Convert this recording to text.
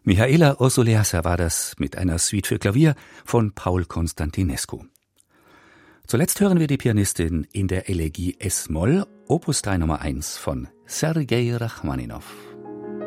Mihaela Orsoleasa war das mit einer Suite für Klavier von Paul Constantinescu. Zuletzt hören wir die Pianistin in der Elegie Es-Moll, Opus 3 Nummer 1 von Sergei Rachmaninow.